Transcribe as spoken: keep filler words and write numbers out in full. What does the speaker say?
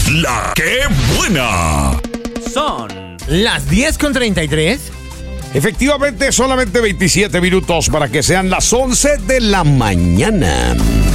la que buena. Son las diez con treinta y tres. Efectivamente, solamente veintisiete minutos para que sean las once de la mañana.